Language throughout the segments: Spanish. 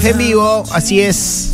En vivo, así es.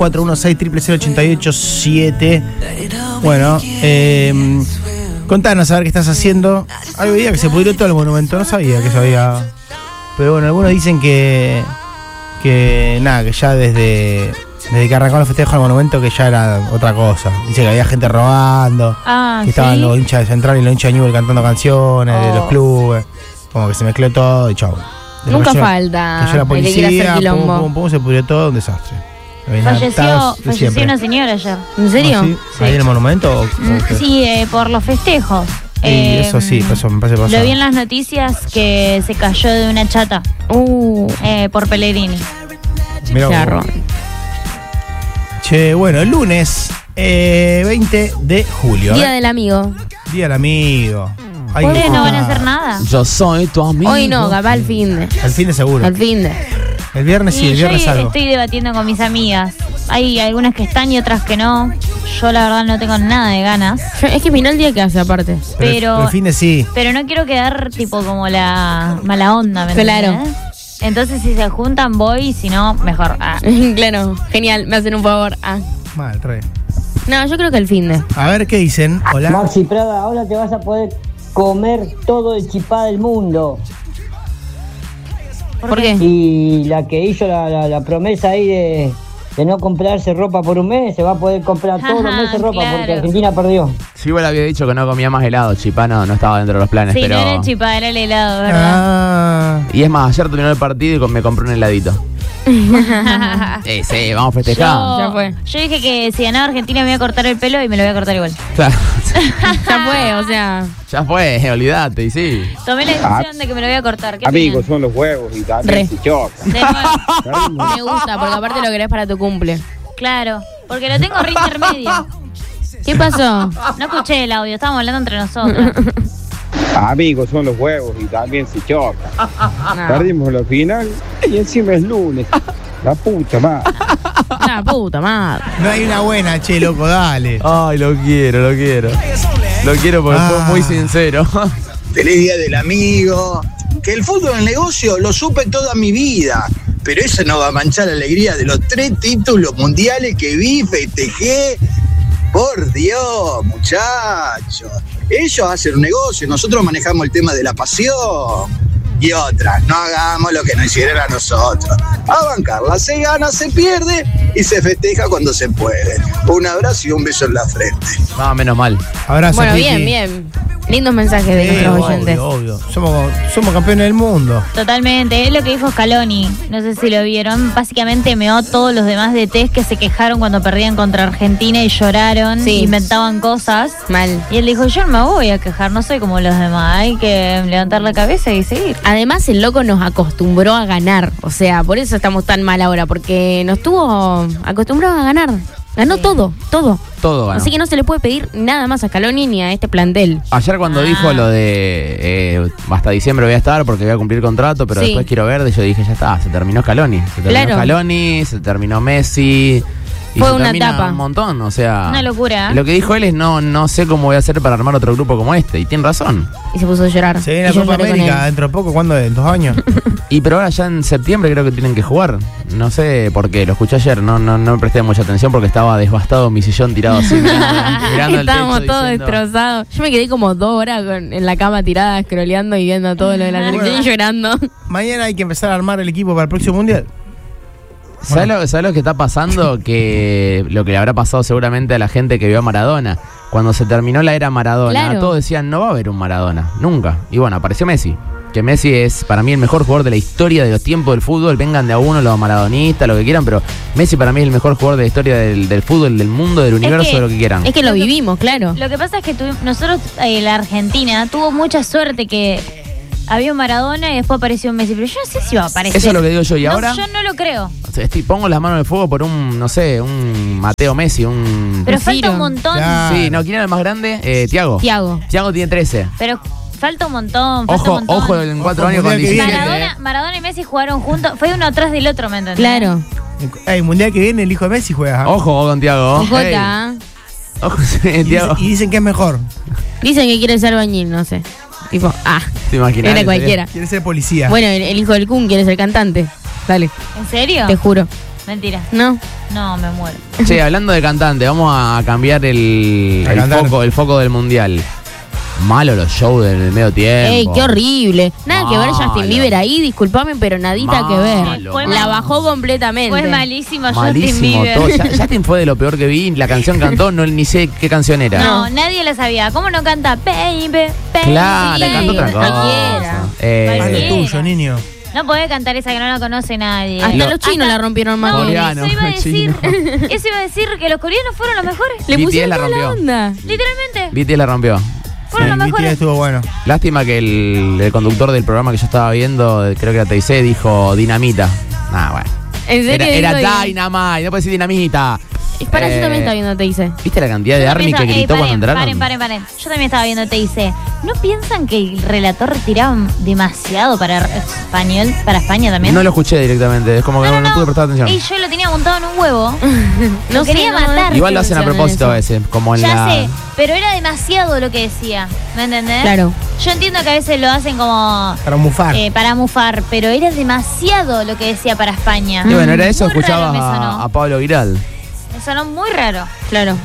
3416-000887. Bueno, contanos a ver qué estás haciendo. Hay un día que se pudrió todo el monumento, no sabía que se había. Pero bueno, algunos dicen que nada, que ya desde que arrancó los festejos del monumento que ya era otra cosa. Dice que había gente robando, que estaban los hinchas de Central y los hinchas de Newell cantando canciones de los clubes. Como que se mezcló todo y chau. Nunca falta. Cayó la policía, pum, se pudrió todo, un desastre. Falleció una señora ayer. ¿En serio? ¿Sí? ¿Ahí en el monumento? Sí, por los festejos. Eso sí, eso me parece pasado. Lo vi en las noticias que se cayó de una chata por Pellegrini. Mirá, che, bueno, el lunes 20 de julio. Día del amigo. Día del amigo. ¿Hoy no van a hacer nada? Yo soy tu amigo. Hoy no, va al fin de. Al fin de seguro. Al fin de. El viernes sí, el viernes algo. Estoy debatiendo con mis amigas. Hay algunas que están y otras que no. Yo la verdad no tengo nada de ganas. Es que mirá el día que hace aparte. Pero el fin de sí. Pero no quiero quedar tipo como la mala onda, ¿me Claro. entiendes? Entonces si se juntan voy, si no, mejor. Claro, genial, me hacen un favor. Mal, re. No, yo creo que el fin de. A ver qué dicen. Hola. Maxi Prada, ahora te vas a poder comer todo el chipá del mundo. ¿Por qué? Y la que hizo la promesa ahí de no comprarse ropa por un mes, se va a poder comprar todos los meses ropa, claro. porque Argentina perdió. Sí, igual había dicho que no comía más helado. Chipá no estaba dentro de los planes, Sí, pero... no era el chipá, era el helado, ¿verdad? Y es más, ayer terminó el partido y me compré un heladito. Sí, vamos a festejar. Ya fue. Yo dije que si ganaba Argentina me iba a cortar el pelo y me lo voy a cortar igual. Claro. Ya fue, o sea. Ya fue, olvídate, y sí. Tomé la decisión de que me lo voy a cortar. ¿Qué Amigos, opinan? son los huevos y también se chocan. De nuevo. Me gusta, porque aparte lo querés para tu cumple. Claro, porque lo tengo re intermedio. ¿Qué pasó? No escuché el audio, estábamos hablando entre nosotros. Amigos, son los huevos y también se chocan. Perdimos la final y encima es lunes. La puta madre. La puta madre. No hay una buena, che, loco, dale. Ay, lo quiero. Lo quiero porque fue muy sincero. Feliz día del amigo. Que el fútbol es el negocio lo supe toda mi vida. Pero eso no va a manchar la alegría de los 3 títulos mundiales que vi, festejé. Por Dios, muchachos. Ellos hacen un negocio, nosotros manejamos el tema de la pasión. Y otra, no hagamos lo que nos hicieron a nosotros. A bancarla, se gana, se pierde y se festeja cuando se puede. Un abrazo y un beso en la frente. No, menos mal. Abrazo, Bueno, Kiki. bien. Lindos mensajes de nuestros oyentes. Obvio. Somos campeones del mundo. Totalmente, es lo que dijo Scaloni. No sé si lo vieron. Básicamente meó todos los demás DTs que se quejaron cuando perdían contra Argentina y lloraron, Sí. inventaban cosas. Mal. Y él dijo, yo no me voy a quejar, no soy como los demás. Hay que levantar la cabeza y seguir. Además, el loco nos acostumbró a ganar. O sea, por eso estamos tan mal ahora, porque nos tuvo acostumbrados a ganar. Ganó todo. Todo ganó. Así que no se le puede pedir nada más a Scaloni ni a este plantel. Ayer cuando dijo lo de hasta diciembre voy a estar porque voy a cumplir contrato, pero Sí. después quiero ver, yo dije, ya está, se terminó Scaloni. Se terminó Messi. Y Fue se una termina etapa. un montón, o sea... Una locura. Lo que dijo él es no sé cómo voy a hacer para armar otro grupo como este, y tiene razón. Y se puso a llorar. Se viene Y la yo Copa lloré con América él. dentro de poco, ¿cuándo es? 2 años. Pero ahora ya en septiembre creo que tienen que jugar. No sé por qué, lo escuché ayer, no me presté mucha atención porque estaba devastado mi sillón tirado así, mirando el Estábamos techo, todos diciendo, destrozados. Yo me quedé como 2 horas en la cama tirada, scrolleando y viendo todo lo de la selección y llorando. Mañana hay que empezar a armar el equipo para el próximo mundial. ¿Sabes lo que está pasando? Que lo que le habrá pasado seguramente a la gente que vio a Maradona. Cuando se terminó la era Maradona, Claro. todos decían, no va a haber un Maradona, nunca. Y bueno, apareció Messi. Que Messi es para mí el mejor jugador de la historia de los tiempos del fútbol. Vengan de a uno los maradonistas, lo que quieran, pero Messi para mí es el mejor jugador de la historia del fútbol, del mundo, del universo, que- de lo que quieran. Es que lo vivimos, claro. Lo que pasa es que nosotros, la Argentina, tuvo mucha suerte que había un Maradona y después apareció un Messi. Pero yo no sé si va a aparecer. Eso es lo que digo yo. Y No, ahora yo no lo creo. pongo las manos en el fuego por un Mateo Messi, Pero falta Ciro. un montón. Ya. Sí, ¿no? ¿Quién era el más grande? Thiago. Thiago. Thiago tiene 13. Pero falta un montón. Falta un Ojo, montón. en 4 Ojo, años con mundial que 17. viene. Maradona y Messi jugaron juntos. Fue uno atrás del otro, ¿me entendés? Claro. El mundial que viene, el hijo de Messi juega. Ojo con Thiago. Ojota. Ojo, sí, Y Thiago. dicen que es mejor. Dicen que quiere ser albañil, no sé. Tipo, ¿Te imaginas? era cualquiera. Quiere ser policía. Bueno, el hijo del Kun quiere ser cantante. Dale, ¿En serio? te juro. Mentira. No. No, me muero. Che, hablando de cantante, vamos a cambiar el foco del mundial. Malo los shows del medio tiempo. Ey, qué horrible. Nada que ver Malo. Justin Bieber ahí, disculpame, pero nadita que ver. Fue La mal- bajó completamente. Fue malísimo Justin Malísimo Bieber. todo. Justin fue de lo peor que vi. La canción cantó, no ni sé qué canción era. No, nadie la sabía. ¿Cómo no canta? Baby, baby. Claro, le cantó otra cosa. cualquiera. Eh, Haz lo Cualquiera. tuyo, niño. No podés cantar esa que no la conoce nadie. Hasta los chinos la rompieron más. No, Coreano, eso iba a decir. chino. Eso iba a decir que los coreanos fueron los mejores. Le BTS pusieron la toda la rompió. onda. Literalmente. BTS la rompió. Fueron los El BTS mejores. estuvo bueno. Lástima que el conductor del programa que yo estaba viendo, creo que era TIC, dijo dinamita. Nah, bueno. ¿En serio? Era digo, Dynamite, no puedes decir dinamita. Es para yo también está viendo, te dice. ¿Viste la cantidad de Yo army también que estaba- gritó cuando entraron? Paren. Yo también estaba viendo TIC. ¿No piensan que el relator tiraba demasiado para español, para España también? No lo escuché directamente, es como que no pude prestar atención. Y yo lo tenía montado en un huevo. No Lo quería matar. Igual lo hacen a propósito a veces, como en Ya la... sé, pero era demasiado lo que decía. ¿Me entendés? Claro. Yo entiendo que a veces lo hacen como Para mufar. para mufar, pero era demasiado lo que decía para España. Y bueno, era eso, Muy raro escuchabas me sonó. a Pablo Giral. Me sonó muy raro. Claro.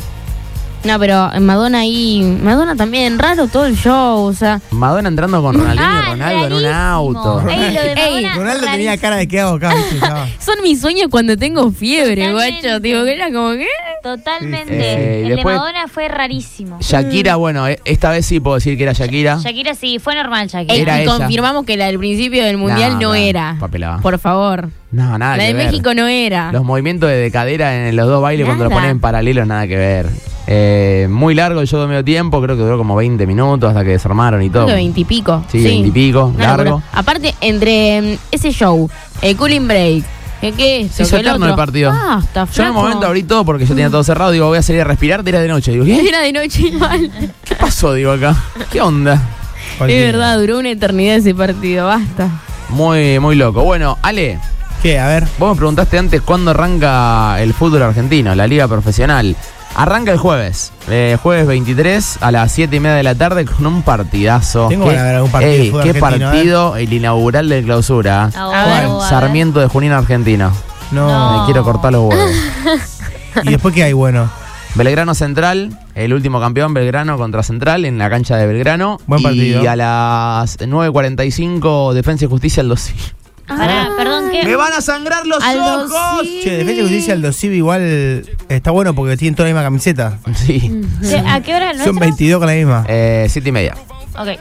No, pero en Madonna ahí. Madonna también, raro todo el show, o sea. Madonna entrando con Ronaldinho y Ronaldo en un rarísimo. auto. Ey, lo de Ey, Madonna, Ronaldo tenía rarísimo. cara de que hago acá, ¿viste? Estaba. Son mis sueños cuando tengo fiebre, Totalmente. guacho. Digo, que era como que. Totalmente. El después- de Madonna fue rarísimo. Shakira, bueno, esta vez sí puedo decir que era Shakira. Shakira sí, fue normal Shakira. Ey, Era y ella. confirmamos que la del principio del mundial no era. papelada. Por favor. No, nada La que de ver. México no era. Los movimientos de cadera en los dos bailes cuando lo Nada. ponen en paralelo, nada que ver. Muy largo el show de medio tiempo, creo que duró como 20 minutos hasta que desarmaron y todo. Creo que 20 y pico. Sí, 20 y pico, Una largo. locura. Aparte, entre ese show, el cooling break, ¿qué es? Se hizo eterno el partido. Basta, Yo en un flaco. momento abrí todo porque yo tenía todo cerrado, digo, voy a salir a respirar, era de noche. Digo, ¿qué? Era de noche igual. ¿Qué pasó? Digo acá. ¿Qué onda? Es Cualquiera. verdad, duró una eternidad ese partido, basta. Muy, muy loco. Bueno, Ale, ¿Qué? A ver. vos me preguntaste antes cuándo arranca el fútbol argentino, la liga profesional. Arranca el jueves, jueves 23 a las 7:30 de la tarde con un partidazo. Tengo ganas de ver algún partido de fútbol qué argentino, partido, el inaugural de clausura. A ver. Sarmiento de Junín, Argentina. No. Me quiero cortar los huevos. ¿Y después qué hay bueno? Belgrano Central, el último campeón Belgrano contra Central en la cancha de Belgrano. Buen partido. Y a las 9:45 Defensa y Justicia Aldo Civi. Pará, perdón, ¿qué? ¡Me van a sangrar los Aldo ojos! Civi. Che, Defensa y Justicia Aldo Civi igual está bueno porque tienen toda la misma camiseta. Sí. ¿A qué hora es el Son nuestro? 22 con la misma. 7:30. Ok.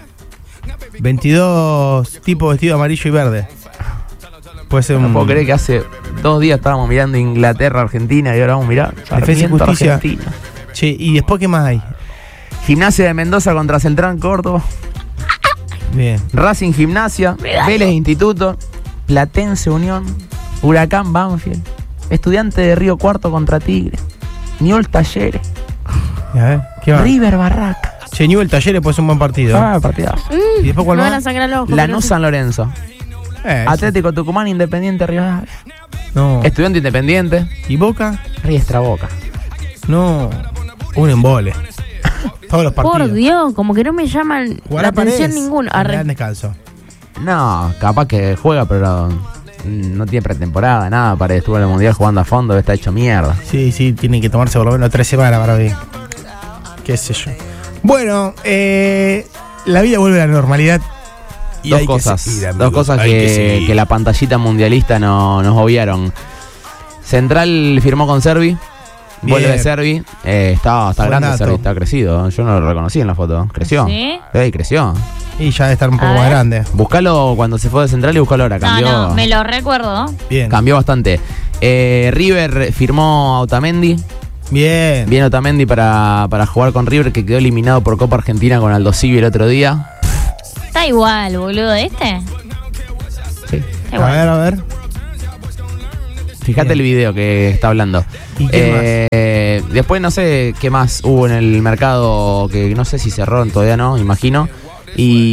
22 tipos vestido amarillo y verde. Puede ser No un... puedo creer que hace 2 días estábamos mirando Inglaterra, Argentina y ahora vamos a mirar Defensa y Sarmiento, Justicia. Argentina. Che, ¿y después qué más hay? Gimnasia de Mendoza contra Central Córdoba. Bien. Racing Gimnasia. Vélez Instituto. Platense Unión. Huracán Banfield. Estudiante de Río Cuarto contra Tigre. Newell's Talleres. A ver, ¿qué va? River Barraca. Che, Newell Talleres puede ser un buen partido. Partidazo. ¿Y después cuál Me van a más? sangrar los ojos. Lanús San Lorenzo. Atlético Tucumán Independiente Rivadavia. No. Estudiante Independiente. ¿Y Boca? Riestra Boca. No. Un embole. Todos los partidos. Por Dios, como que no me llaman la Jugará atención Paredes. ninguno. Le dan descanso. No, capaz que juega, pero no tiene pretemporada, nada. Para estuvo en el Mundial jugando a fondo, está hecho mierda. Sí, sí, tienen que tomarse por lo menos 3 semanas para ver. Qué sé yo. Bueno, la vida vuelve a la normalidad. Y Dos hay que cosas, seguir, amigos, dos cosas hay que seguir. la pantallita mundialista nos obviaron. Central firmó con Servi. Bien. Vuelve Servi. Está Buen grande dato. Servi, está crecido. Yo no lo reconocí en la foto. Creció. ¿Sí? Creció. Y ya debe estar un poco A más ver. grande. Buscalo cuando se fue de Central y buscalo ahora. No, Cambió, no, me lo recuerdo. Bien. cambió bastante. River firmó a Otamendi. Bien. Viene Otamendi para jugar con River, que quedó eliminado por Copa Argentina con Aldo Civi el otro día. Está igual, boludo, ¿este? Sí. Está A igual. ver, a ver. Fíjate Bien. el video que está hablando. ¿Y qué Después no sé qué más hubo en el mercado, que no sé si cerraron, todavía no, imagino.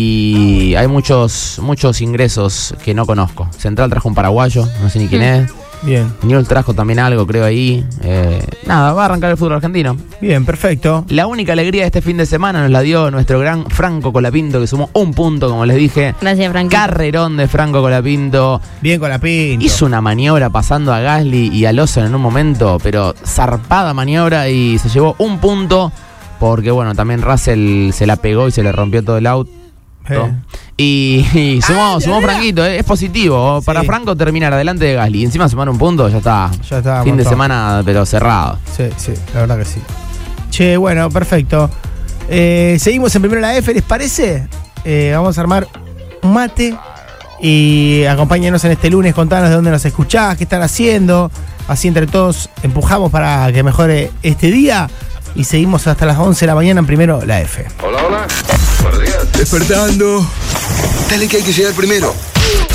Y hay muchos ingresos que no conozco. Central trajo un paraguayo, no sé ni quién es. Bien. Newell's trajo también algo, creo, ahí. Nada, va a arrancar el fútbol argentino. Bien, perfecto. La única alegría de este fin de semana nos la dio nuestro gran Franco Colapinto, que sumó un punto, como les dije. Gracias, Franco. Carrerón de Franco Colapinto. Bien con la pinta. Hizo una maniobra pasando a Gasly y a Lawson en un momento, pero zarpada maniobra, y se llevó un punto porque, bueno, también Russell se la pegó y se le rompió todo el auto. Y sumó Franquito, es positivo. Para Franco terminar adelante de Gasly y encima sumar un punto, ya está fin de semana, pero cerrado. Sí, la verdad que sí. Che, bueno, perfecto. Seguimos en Primero la F, ¿les parece? Vamos a armar un mate y acompáñenos en este lunes, contanos de dónde nos escuchás, qué están haciendo. Así entre todos empujamos para que mejore este día. Y seguimos hasta las 11 de la mañana en Primero la F. Hola. Buenos días. Despertando. Dale que hay que llegar primero.